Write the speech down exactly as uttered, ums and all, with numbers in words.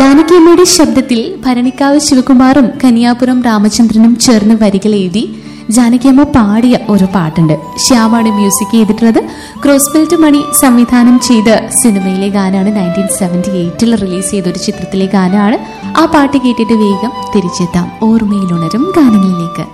ജാനകിയമ്മയുടെ ശബ്ദത്തിൽ ഭരണിക്കാവ് ശിവകുമാറും കനിയാപുരം രാമചന്ദ്രനും ചേർന്ന് വരികൾ എഴുതി ജാനകിയമ്മ പാടിയ ഒരു പാട്ടുണ്ട്. ശ്യാമാണ് മ്യൂസിക് ചെയ്തിട്ടുള്ളത്. ക്രോസ്ബെൽറ്റ് മണി സംവിധാനം ചെയ്ത സിനിമയിലെ ഗാനാണ്. നയൻറ്റീൻ സെവന്റി എയ്റ്റിൽ റിലീസ് ചെയ്ത ഒരു ചിത്രത്തിലെ ഗാനമാണ്. ആ പാട്ട് കേട്ടിട്ട് വേഗം തിരിച്ചെത്താം ഓർമ്മയിലുണരും ഗാനങ്ങളിലേക്ക്.